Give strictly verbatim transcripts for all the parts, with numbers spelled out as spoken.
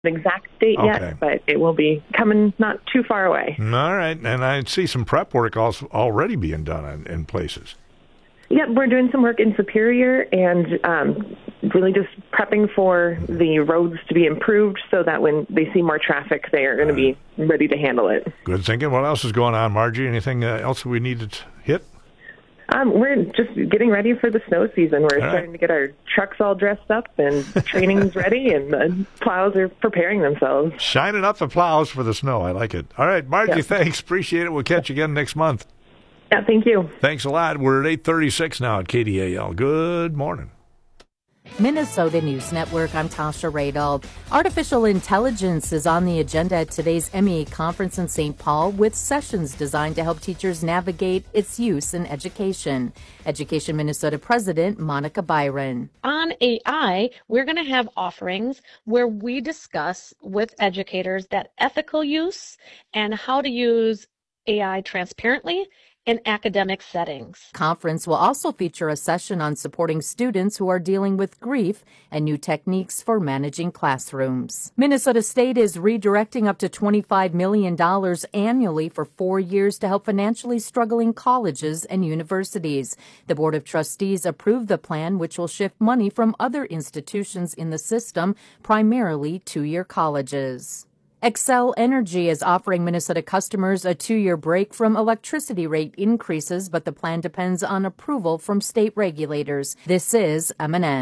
exact date Okay. yet, but it will be coming not too far away. All right, and I see some prep work also already being done in, in places. Yep, we're doing some work in Superior and um, really just prepping for the roads to be improved so that when they see more traffic, they are going to be ready to handle it. Good thinking. What else is going on, Margie? Anything uh, else we need to hit? Um, we're just getting ready for the snow season. We're All starting right. to get our trucks all dressed up and training's ready and the plows are preparing themselves. Shining up the plows for the snow. I like it. All right, Margie, Yep. thanks. Appreciate it. We'll catch you again next month. Yeah, thank you. Thanks a lot. We're at eight thirty-six now at K D A L. Good morning. Minnesota News Network, I'm Tasha Radel. Artificial intelligence is on the agenda at today's M E A conference in Saint Paul with sessions designed to help teachers navigate its use in education. Education Minnesota President Monica Byron. On A I, we're going to have offerings where we discuss with educators that ethical use and how to use A I transparently in academic settings. Conference will also feature a session on supporting students who are dealing with grief and new techniques for managing classrooms. Minnesota State is redirecting up to twenty-five million dollars annually for four years to help financially struggling colleges and universities. The Board of Trustees approved the plan, which will shift money from other institutions in the system, primarily two-year colleges. Xcel Energy is offering Minnesota customers a two-year break from electricity rate increases, but the plan depends on approval from state regulators. This is M N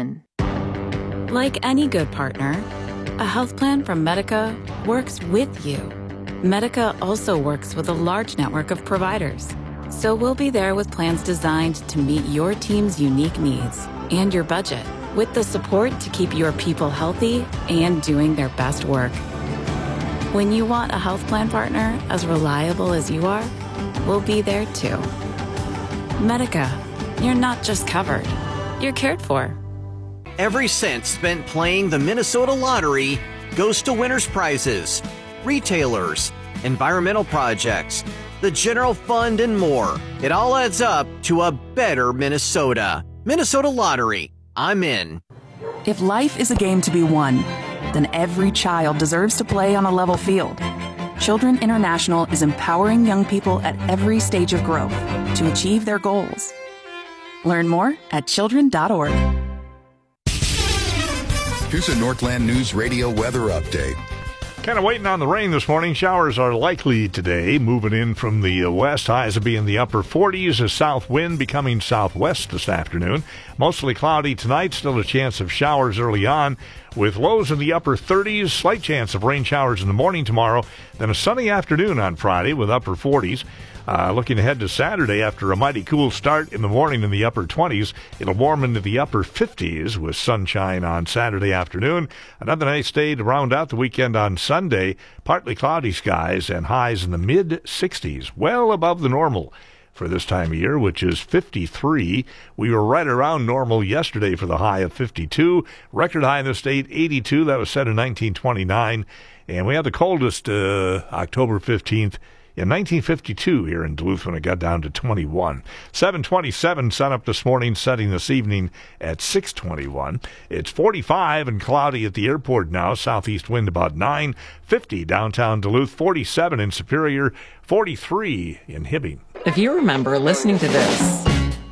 N. Like any good partner, a health plan from Medica works with you. Medica also works with a large network of providers, so we'll be there with plans designed to meet your team's unique needs and your budget, with the support to keep your people healthy and doing their best work. When you want a health plan partner as reliable as you are, we'll be there too. Medica, you're not just covered, you're cared for. Every cent spent playing the Minnesota Lottery goes to winners' prizes, retailers, environmental projects, the general fund, and more. It all adds up to a better Minnesota. Minnesota Lottery. I'm in. If life is a game to be won, then every child deserves to play on a level field. Children International is empowering young people at every stage of growth to achieve their goals. Learn more at children dot org. Here's a Northland News Radio weather update. Kind of waiting on the rain this morning. Showers are likely today, moving in from the uh, west. Highs will be in the upper forties. A south wind becoming southwest this afternoon. Mostly cloudy tonight. Still a chance of showers early on, with lows in the upper thirties. Slight chance of rain showers in the morning tomorrow. Then a sunny afternoon on Friday with upper forties. Uh, looking ahead to Saturday, after a mighty cool start in the morning in the upper twenties, it'll warm into the upper fifties with sunshine on Saturday afternoon. Another nice day to round out the weekend on Sunday. Partly cloudy skies and highs in the mid sixties, well above the normal for this time of year, which is fifty-three. We were right around normal yesterday for the high of fifty-two. Record high in the state, eighty-two. That was set in nineteen twenty-nine. And we had the coldest uh, October fifteenth in nineteen fifty-two here in Duluth when it got down to twenty-one. seven twenty-seven sun up this morning, setting this evening at six twenty-one. It's forty-five and cloudy at the airport now. Southeast wind about nine. fifty downtown Duluth, forty-seven in Superior, forty-three in Hibbing. If you remember listening to this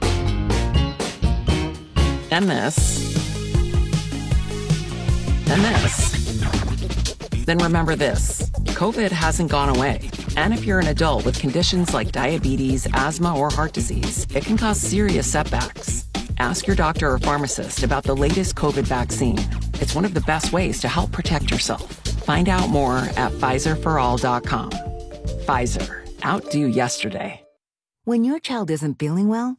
and this and this, then remember this. COVID hasn't gone away. And if you're an adult with conditions like diabetes, asthma, or heart disease, it can cause serious setbacks. Ask your doctor or pharmacist about the latest COVID vaccine. It's one of the best ways to help protect yourself. Find out more at Pfizer for all dot com. Pfizer. Outdo yesterday. When your child isn't feeling well,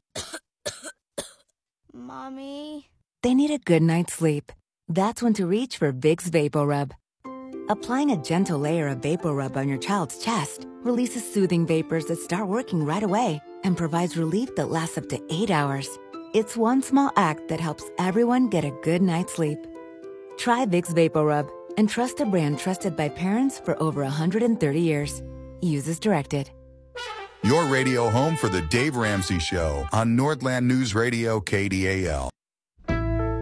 Mommy, they need a good night's sleep. That's when to reach for Vicks VapoRub. Applying a gentle layer of VapoRub on your child's chest releases soothing vapors that start working right away and provides relief that lasts up to eight hours. It's one small act that helps everyone get a good night's sleep. Try Vicks VapoRub and trust a brand trusted by parents for over one hundred thirty years. Use as directed. Your radio home for the Dave Ramsey Show on Northland News Radio K D A L.